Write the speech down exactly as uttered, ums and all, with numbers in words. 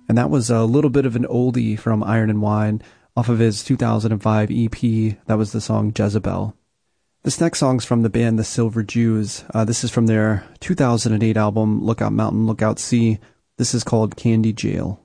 And that was a little bit of an oldie from Iron and Wine off of his two thousand five E P. That was the song Jezebel. This next song's from the band The Silver Jews. Uh, this is from their two thousand eight album Lookout Mountain, Lookout Sea. This is called Candy Jail.